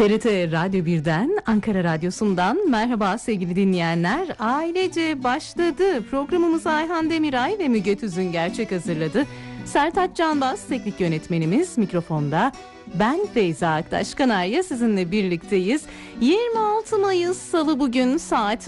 TRT Radyo 1'den, Ankara Radyosu'ndan merhaba sevgili dinleyenler. Ailece başladı. Programımızı Ayhan Demiray ve Müge Tüzün Gerçek hazırladı. Sertaç Canbaz teknik yönetmenimiz, mikrofonda. Ben Beyza Aktaş Kanarya sizinle birlikteyiz. 26 Mayıs Salı, bugün saat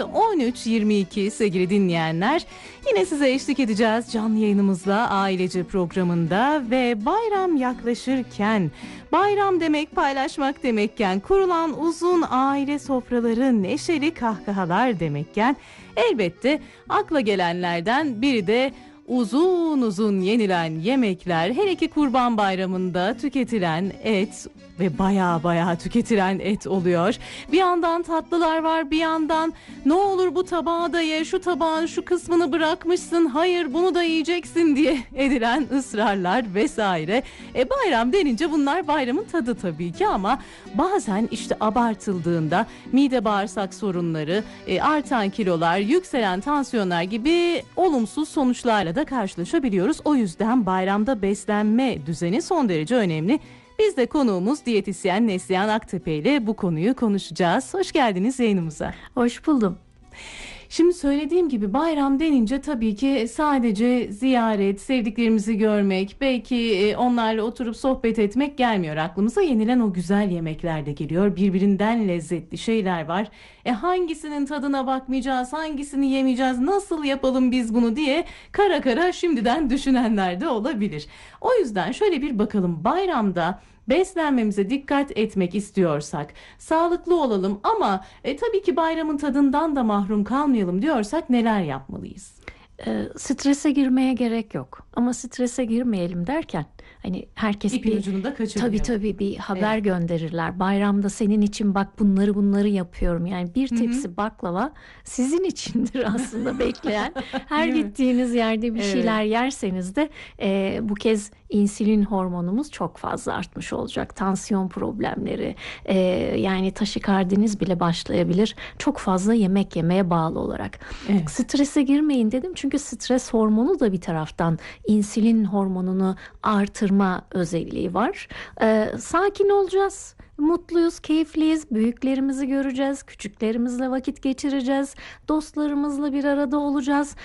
13.22 sevgili dinleyenler. Yine size eşlik edeceğiz canlı yayınımızla Ailece programında ve bayram yaklaşırken, bayram demek paylaşmak demekken, kurulan uzun aile sofraları, neşeli kahkahalar demekken elbette akla gelenlerden biri de uzun uzun yenilen yemekler, hele ki Kurban Bayramı'nda tüketilen et ve baya tüketilen et oluyor. Bir yandan tatlılar var, bir yandan ne olur bu tabağı da ye, şu tabağın şu kısmını bırakmışsın, hayır bunu da yiyeceksin diye edilen ısrarlar vesaire. Bayram denince bunlar bayramın tadı tabii ki, ama bazen işte abartıldığında mide bağırsak sorunları, artan kilolar, yükselen tansiyonlar gibi olumsuz sonuçlarla da karşılaşabiliyoruz. O yüzden bayramda beslenme düzeni son derece önemli. Biz de konuğumuz diyetisyen Neslihan Aktepe ile bu konuyu konuşacağız. Hoş geldiniz yayınımıza. Hoş buldum. Şimdi söylediğim gibi bayram denince tabii ki sadece ziyaret, sevdiklerimizi görmek, belki onlarla oturup sohbet etmek gelmiyor aklımıza. Yenilen o güzel yemekler de geliyor. Birbirinden lezzetli şeyler var. Hangisinin tadına bakmayacağız, hangisini yemeyeceğiz, nasıl yapalım biz bunu diye kara kara şimdiden düşünenler de olabilir. O yüzden şöyle bir bakalım, bayramda beslenmemize dikkat etmek istiyorsak, sağlıklı olalım ama tabii ki bayramın tadından da mahrum kalmayalım diyorsak neler yapmalıyız? Strese girmeye gerek yok. Ama strese girmeyelim derken hani herkes İpin ucunu da kaçırıyor. Tabii bir haber gönderirler. Bayramda senin için bak bunları yapıyorum. Yani bir tepsi baklava sizin içindir aslında bekleyen. Her gittiğiniz yerde bir şeyler yerseniz de bu kez insülin hormonumuz çok fazla artmış olacak. Tansiyon problemleri, yani taşikardiniz bile başlayabilir. Çok fazla yemek yemeye bağlı olarak. Evet. Strese girmeyin dedim çünkü stres hormonu da bir taraftan insülin hormonunu artırma özelliği var. Sakin olacağız. Mutluyuz, keyifliyiz, büyüklerimizi göreceğiz, küçüklerimizle vakit geçireceğiz, dostlarımızla bir arada olacağız,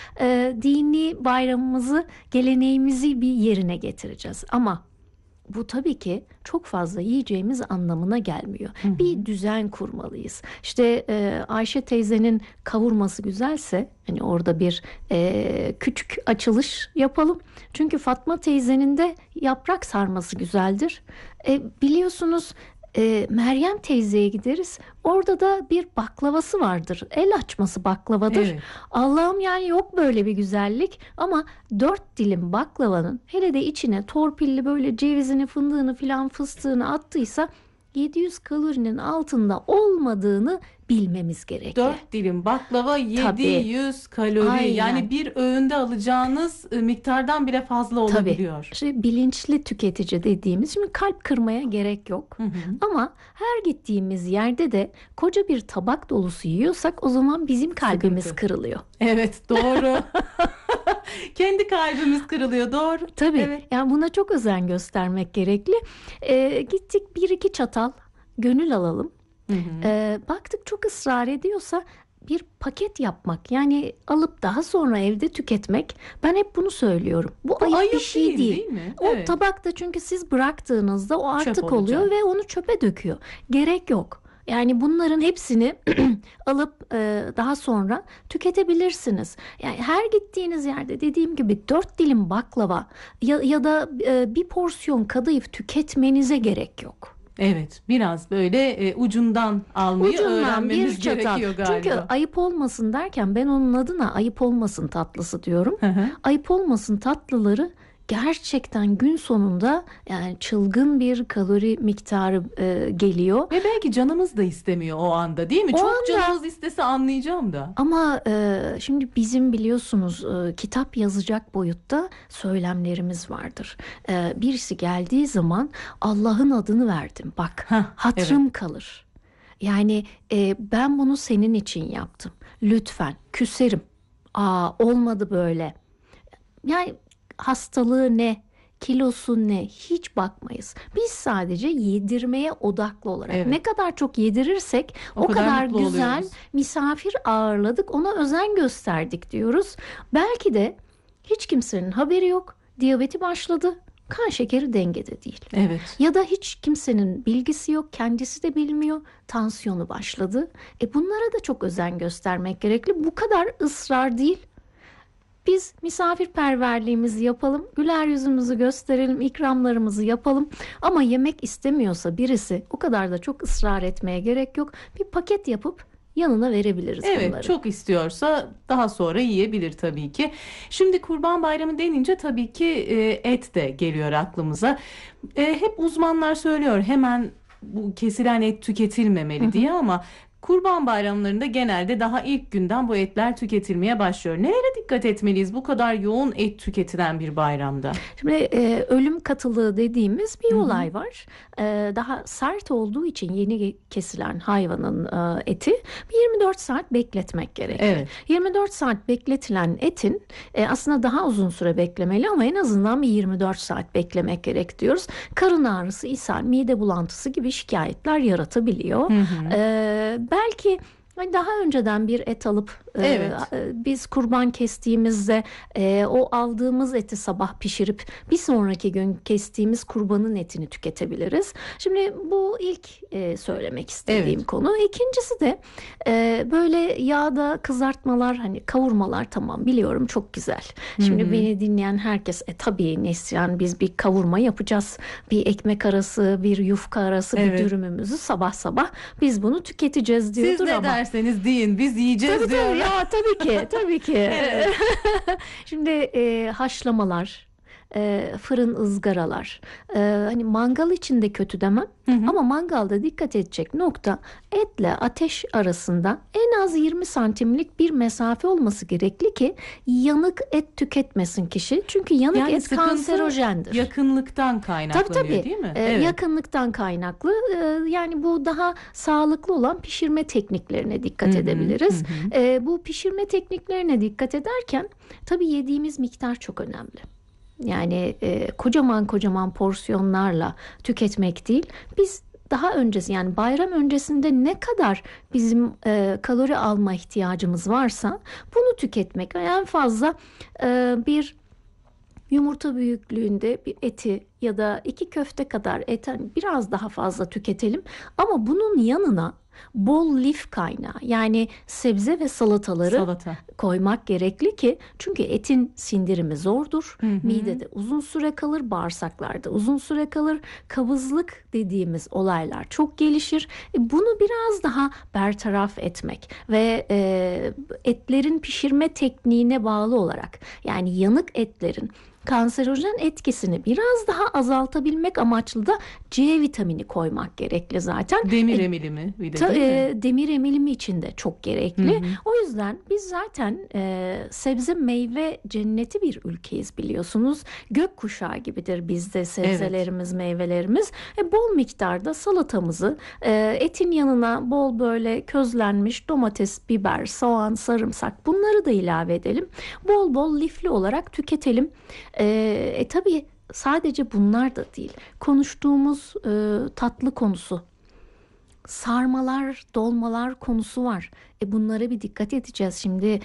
dini bayramımızı, geleneğimizi bir yerine getireceğiz. Ama bu tabii ki çok fazla yiyeceğimiz anlamına gelmiyor. Bir düzen kurmalıyız. İşte Ayşe teyzenin kavurması güzelse hani orada bir küçük açılış yapalım. Çünkü Fatma teyzenin de yaprak sarması güzeldir. Biliyorsunuz Meryem teyzeye gideriz. Orada da bir baklavası vardır. El açması baklavadır. Evet. Allah'ım, yani yok böyle bir güzellik. Ama 4 dilim baklavanın hele de içine torpilli böyle cevizini, fındığını filan, fıstığını attıysa 700 kalorinin altında olmadığını bilmemiz gerekiyor. 4 dilim baklava 700 kalori. Aynen. Yani bir öğünde alacağınız miktardan bile fazla olabiliyor. Tabii. İşte bilinçli tüketici dediğimiz, şimdi kalp kırmaya gerek yok. Ama her gittiğimiz yerde de koca bir tabak dolusu yiyorsak o zaman bizim kalbimiz kırılıyor. Evet, doğru. Kendi kalbimiz kırılıyor, doğru. Tabii. Evet. Yani buna çok özen göstermek gerekli. Gittik 1-2 çatal gönül alalım. Baktık çok ısrar ediyorsa bir paket yapmak, yani alıp daha sonra evde tüketmek, ben hep bunu söylüyorum. Bu ayıp bir şey değil mi? O tabakta, çünkü siz bıraktığınızda o artık oluyor ve onu çöpe döküyor. Gerek yok. Yani bunların hepsini alıp daha sonra tüketebilirsiniz. Yani her gittiğiniz yerde dediğim gibi 4 dilim baklava ya da bir porsiyon kadayıf tüketmenize gerek yok. Evet, biraz böyle ucundan almayı öğrenmemiz gerekiyor galiba. Çünkü ayıp olmasın derken ben onun adına ayıp olmasın tatlısı diyorum. Ayıp olmasın tatlıları gerçekten gün sonunda yani çılgın bir kalori miktarı geliyor. Ve belki canımız da istemiyor o anda, değil mi? Çok canımız istese anlayacağım da. Ama şimdi bizim biliyorsunuz kitap yazacak boyutta söylemlerimiz vardır. Birisi geldiği zaman Allah'ın adını verdim. Bak, hatırım kalır. Yani ben bunu senin için yaptım. Lütfen, küserim. Olmadı böyle. Yani hastalığı ne? kilosu ne hiç bakmayız. Biz sadece yedirmeye odaklı olarak ne kadar çok yedirirsek o kadar güzel oluyoruz. Misafir ağırladık, ona özen gösterdik diyoruz. Belki de hiç kimsenin haberi yok, diyabeti başladı. Kan şekeri dengede değil. Evet. Ya da hiç kimsenin bilgisi yok, kendisi de bilmiyor. Tansiyonu başladı. Bunlara da çok özen göstermek gerekli. Bu kadar ısrar değil. Biz misafirperverliğimizi yapalım, güler yüzümüzü gösterelim, ikramlarımızı yapalım. Ama yemek istemiyorsa birisi, o kadar da çok ısrar etmeye gerek yok. Bir paket yapıp yanına verebiliriz bunları. Evet, çok istiyorsa daha sonra yiyebilir tabii ki. Şimdi Kurban Bayramı denince tabii ki et de geliyor aklımıza. Hep uzmanlar söylüyor hemen bu kesilen et tüketilmemeli diye, ama Kurban bayramlarında genelde daha ilk günden bu etler tüketilmeye başlıyor. Nelere dikkat etmeliyiz bu kadar yoğun et tüketilen bir bayramda? Şimdi ölüm katılığı dediğimiz bir olay var. Daha sert olduğu için yeni kesilen hayvanın eti 24 saat bekletmek gerekiyor. Evet. 24 saat bekletilen etin aslında daha uzun süre beklemeli ama en azından bir 24 saat beklemek gerek diyoruz. Karın ağrısı, ishal, mide bulantısı gibi şikayetler yaratabiliyor. Belki daha önceden bir et alıp biz kurban kestiğimizde o aldığımız eti sabah pişirip bir sonraki gün kestiğimiz kurbanın etini tüketebiliriz. Şimdi bu ilk söylemek istediğim konu. İkincisi de böyle yağda kızartmalar, hani kavurmalar, tamam biliyorum çok güzel. Şimdi beni dinleyen herkes tabii Neslihan, biz bir kavurma yapacağız. Bir ekmek arası, bir yufka arası bir dürümümüzü sabah sabah biz bunu tüketeceğiz diyordur. Siz ne derseniz deyin, biz yiyeceğiz diyor. Ya tabii ki. Şimdi haşlamalar, fırın ızgaralar, hani mangal için de kötü demem. Ama mangalda dikkat edecek nokta, etle ateş arasında en az 20 santimlik bir mesafe olması gerekli ki yanık et tüketmesin kişi. Çünkü yanık et kanserojendir. Yakınlıktan kaynaklanıyor tabii. Değil mi? Yakınlıktan kaynaklı. Yani bu daha sağlıklı olan pişirme tekniklerine dikkat edebiliriz. Bu pişirme tekniklerine dikkat ederken tabii yediğimiz miktar çok önemli. Yani kocaman porsiyonlarla tüketmek değil. Biz daha öncesi, yani bayram öncesinde ne kadar bizim kalori alma ihtiyacımız varsa bunu tüketmek. En fazla bir yumurta büyüklüğünde bir eti ya da 2 köfte kadar et, biraz daha fazla tüketelim. Ama bunun yanına bol lif kaynağı, yani sebze ve salataları koymak gerekli ki, çünkü etin sindirimi zordur. Midede uzun süre kalır, bağırsaklarda uzun süre kalır. Kabızlık dediğimiz olaylar çok gelişir. Bunu biraz daha bertaraf etmek ve etlerin pişirme tekniğine bağlı olarak, yani yanık etlerin kanserojen etkisini biraz daha azaltabilmek amaçlı da C vitamini koymak gerekli zaten. Demir emilimi bir de demir emilimi için de çok gerekli. O yüzden biz zaten sebze meyve cenneti bir ülkeyiz biliyorsunuz. Gökkuşağı gibidir bizde sebzelerimiz, meyvelerimiz. Bol miktarda salatamızı, etin yanına bol böyle közlenmiş domates, biber, soğan, sarımsak, bunları da ilave edelim. Bol bol lifli olarak tüketelim. Tabii sadece bunlar da değil. Konuştuğumuz tatlı konusu, sarmalar, dolmalar konusu var. Bunlara bir dikkat edeceğiz. Şimdi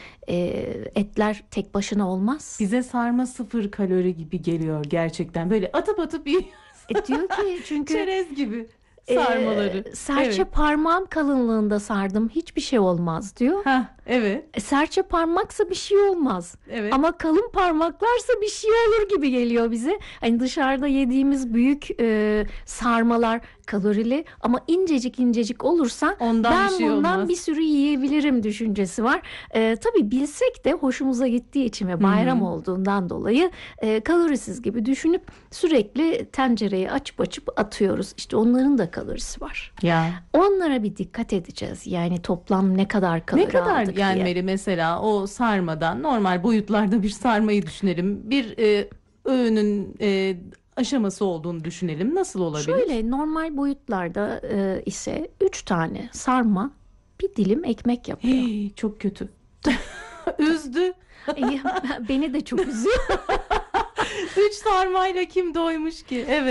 etler tek başına olmaz. Bize sarma 0 kalori gibi geliyor gerçekten. Böyle atıp yiyoruz. Diyor ki çünkü çerez gibi sarmaları. Serçe parmağım kalınlığında sardım, hiçbir şey olmaz diyor. Serçe parmaksa bir şey olmaz. Ama kalın parmaklarsa bir şey olur gibi geliyor bize. Hani dışarıda yediğimiz büyük sarmalar kalorili ama incecik olursa ben bundan bir sürü yiyebilirim düşüncesi var. Tabii bilsek de hoşumuza gittiği için ve bayram olduğundan dolayı kalorisiz gibi düşünüp sürekli tencereyi açıp atıyoruz. İşte onların da kalorisi var. Onlara bir dikkat edeceğiz. Yani toplam ne kadar kalori aldık diye. Yenmeli mesela o sarmadan, normal boyutlarda bir sarmayı düşünelim. Bir öğünün aşaması olduğunu düşünelim. Nasıl olabilir? Şöyle normal boyutlarda ise 3 tane sarma, bir dilim ekmek yapıyor. Çok kötü. Üzdü. Beni de çok üzüyor. 3 sarmayla kim doymuş ki? Evet.